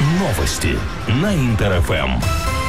Новости на Интер-ФМ.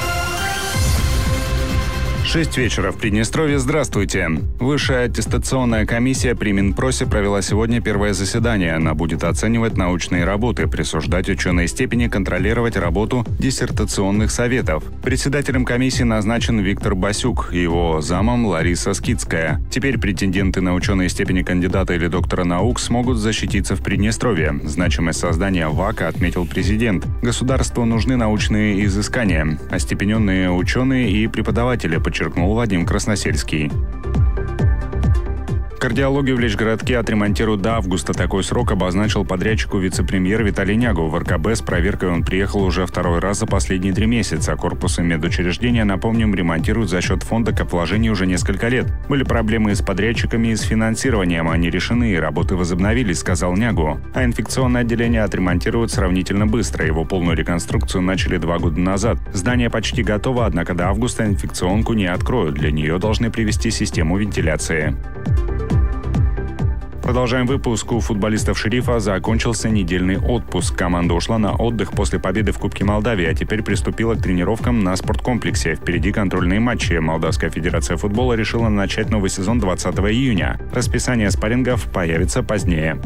6 вечера в Приднестровье. Здравствуйте. Высшая аттестационная комиссия при Минпросе провела сегодня первое заседание. Она будет оценивать научные работы, присуждать ученые степени, контролировать работу диссертационных советов. Председателем комиссии назначен Виктор Басюк, его замом Лариса Скидская. Теперь претенденты на ученые степени кандидата или доктора наук смогут защититься в Приднестровье. Значимость создания ВАКа отметил президент. Государству нужны научные изыскания, остепененные ученые и преподаватели, подчеркнул Вадим Красносельский. Кардиологию в Лечгородке отремонтируют до августа. Такой срок обозначил подрядчику вице-премьер Виталий Нягу. В РКБ с проверкой он приехал уже второй раз за последние 3 месяца. Корпусы медучреждения, напомним, ремонтируют за счет фонда капвложений уже несколько лет. Были проблемы с подрядчиками и с финансированием. Они решены, и работы возобновились, сказал Нягу. А инфекционное отделение отремонтируют сравнительно быстро. Его полную реконструкцию начали 2 года назад. Здание почти готово, однако до августа инфекционку не откроют. Для нее должны привести систему вентиляции. Продолжаем выпуск. У футболистов «Шерифа» закончился недельный отпуск. Команда ушла на отдых после победы в Кубке Молдавии, а теперь приступила к тренировкам на спорткомплексе. Впереди контрольные матчи. Молдавская федерация футбола решила начать новый сезон 20 июня. Расписание спаррингов появится позднее.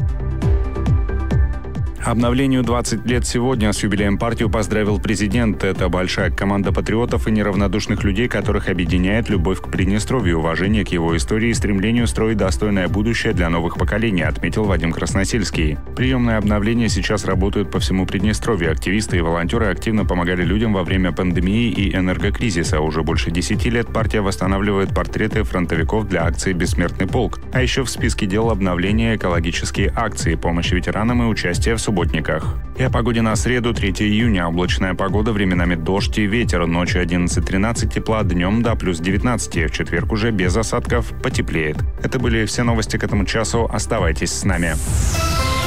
Обновлению 20 лет сегодня. С юбилеем партию поздравил президент. Это большая команда патриотов и неравнодушных людей, которых объединяет любовь к Приднестровью, уважение к его истории и стремлению строить достойное будущее для новых поколений, отметил Вадим Красносельский. Приемные обновления сейчас работают по всему Приднестровью. Активисты и волонтеры активно помогали людям во время пандемии и энергокризиса. Уже больше 10 лет партия восстанавливает портреты фронтовиков для акции «Бессмертный полк». А еще в списке дел обновления экологические акции, помощь ветеранам и участие в субботниках. И о погоде на среду, 3 июня. Облачная погода, временами дождь и ветер. Ночью 11-13 тепла, днем до плюс 19. В четверг уже без осадков потеплеет. Это были все новости к этому часу. Оставайтесь с нами.